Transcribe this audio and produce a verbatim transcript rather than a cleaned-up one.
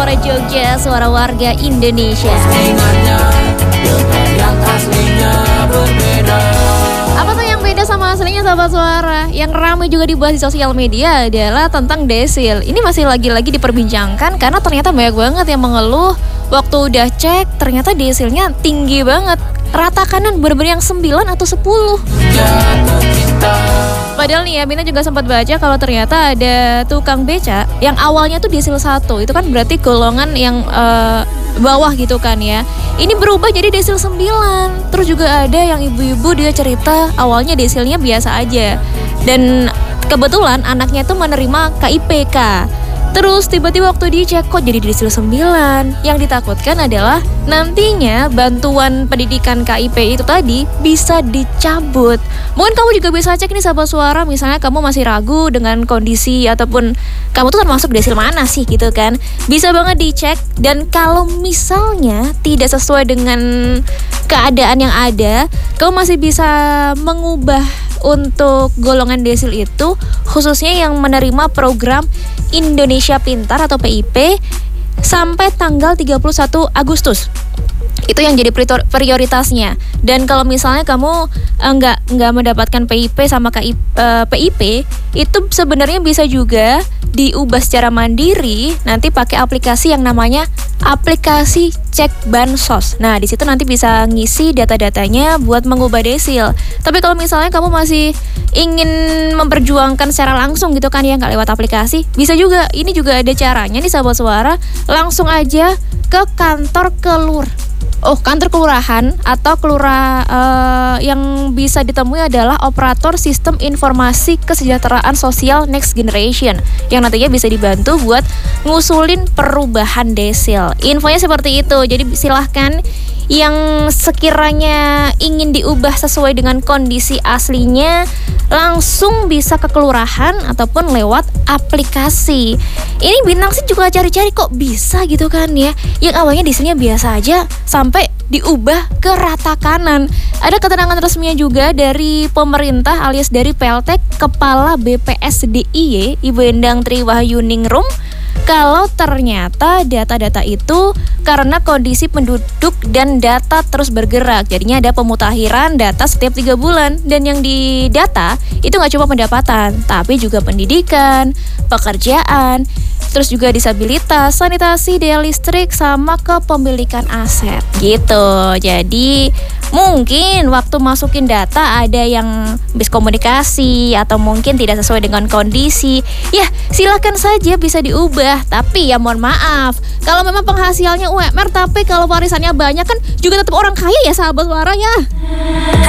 suara Jogja, suara warga Indonesia. Apa tuh yang beda sama aslinya sahabat suara? Yang ramai juga dibahas di sosial media adalah tentang desil. Ini masih lagi-lagi diperbincangkan karena ternyata banyak banget yang mengeluh waktu udah cek ternyata desilnya tinggi banget. Rata kanan bener-bener yang sembilan atau sepuluh. Padahal nih ya, Bina juga sempat baca kalau ternyata ada tukang beca yang awalnya tuh desil satu. Itu kan berarti golongan yang uh, bawah gitu kan ya. Ini berubah jadi desil sembilan. Terus juga ada yang ibu-ibu dia cerita awalnya desilnya biasa aja. Dan kebetulan anaknya tuh menerima K I P K. Terus tiba-tiba waktu dicek kok jadi desil sembilan. Yang ditakutkan adalah nantinya bantuan pendidikan K I P itu tadi bisa dicabut. Mungkin kamu juga bisa cek nih sahabat suara, misalnya kamu masih ragu dengan kondisi ataupun kamu tuh termasuk desil mana sih gitu kan. Bisa banget dicek, dan kalau misalnya tidak sesuai dengan keadaan yang ada, kamu masih bisa mengubah untuk golongan desil itu, khususnya yang menerima program Indonesia Pintar atau P I P sampai tanggal tiga puluh satu Agustus. Itu yang jadi prioritasnya. Dan kalau misalnya kamu enggak enggak mendapatkan P I P sama K I, uh, P I P, itu sebenarnya bisa juga diubah secara mandiri nanti pakai aplikasi yang namanya aplikasi cek bansos. Nah, di situ nanti bisa ngisi data-datanya buat mengubah desil. Tapi kalau misalnya kamu masih ingin memperjuangkan secara langsung gitu kan ya, nggak lewat aplikasi, bisa juga. Ini juga ada caranya nih sahabat suara, langsung aja ke kantor kelur. Oh, kantor kelurahan atau kelurahan uh, yang bisa ditemui adalah operator sistem informasi kesejahteraan sosial Next Generation yang nantinya bisa dibantu buat ngusulin perubahan desil. Infonya seperti itu. Jadi silahkan yang sekiranya ingin diubah sesuai dengan kondisi aslinya langsung bisa ke kelurahan ataupun lewat aplikasi. Ini Bintang sih juga cari-cari kok bisa gitu kan ya, yang awalnya desilnya biasa aja sampai diubah ke rata kanan. Ada keterangan resminya juga dari pemerintah alias dari P L T Kepala B P S D I Y Ibu Endang Triwahyuningrum, kalau ternyata data-data itu karena kondisi penduduk dan data terus bergerak, jadinya ada pemutakhiran data setiap tiga bulan. Dan yang didata itu nggak cuma pendapatan, tapi juga pendidikan, pekerjaan, terus juga disabilitas, sanitasi, daya listrik, sama kepemilikan aset gitu. Jadi mungkin waktu masukin data ada yang miskomunikasi atau mungkin tidak sesuai dengan kondisi. Ya silakan saja bisa diubah. Tapi ya mohon maaf, kalau memang penghasilannya U M R tapi kalau warisannya banyak kan juga tetap orang kaya ya sahabat suara ya.